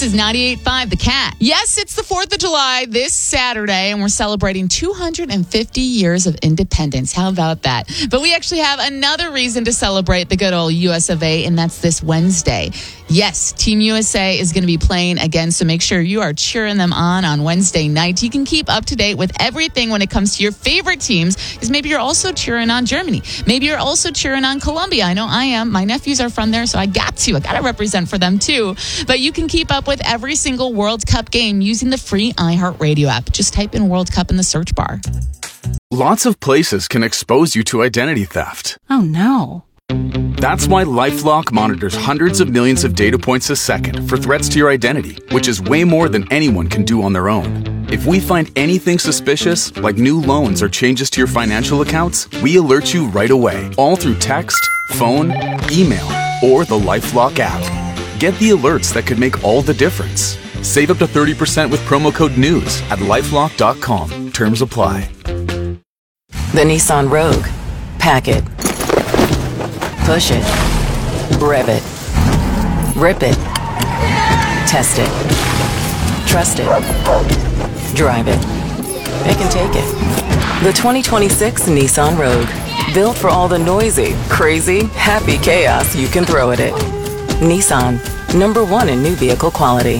This is 98.5 The Cat. Yes, it's the 4th of July this Saturday, and we're celebrating 250 years of independence. How about that? But we actually have another reason to celebrate the good old US of A, and that's this Wednesday. Yes, Team USA is going to be playing again, so make sure you are cheering them on Wednesday night. You can keep up to date with everything when it comes to your favorite teams, because maybe you're also cheering on Germany. Maybe you're also cheering on Colombia. I know I am. My nephews are from there, so I got to represent for them too. But you can keep up with every single World Cup game using the free iHeartRadio app. Just type in World Cup in the search bar. Lots of places can expose you to identity theft. Oh no. That's why LifeLock monitors hundreds of millions of data points a second for threats to your identity, which is way more than anyone can do on their own. If we find anything suspicious, like new loans or changes to your financial accounts, we alert you right away, all through text, phone, email, or the LifeLock app. Get the alerts that could make all the difference. Save up to 30% with promo code NEWS at LifeLock.com. Terms apply. The Nissan Rogue. Pack it. Push it. Rev it. Rip it. Test it. Trust it. Drive it. It can take it. The 2026 Nissan Rogue. Built for all the noisy, crazy, happy chaos you can throw at it. Nissan. #1 in new vehicle quality.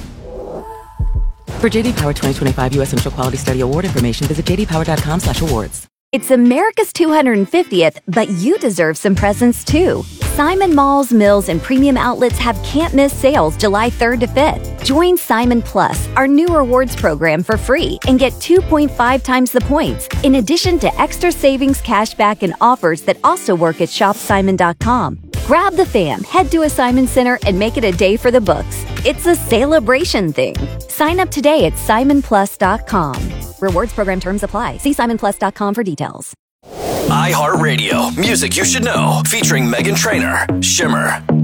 For JD Power 2025 U.S. Initial Quality Study Award information, visit jdpower.com/awards. It's America's 250th, but you deserve some presents too. Simon Malls, Mills, and Premium Outlets have can't-miss sales July 3rd to 5th. Join Simon Plus, our new rewards program, for free and get 2.5 times the points, in addition to extra savings, cashback, and offers that also work at shopsimon.com. Grab the fam, head to a Simon Center, and make it a day for the books. It's a celebration thing. Sign up today at simonplus.com. Rewards program terms apply. See simonplus.com for details. iHeartRadio, music you should know, featuring Meghan Trainor, Shimmer.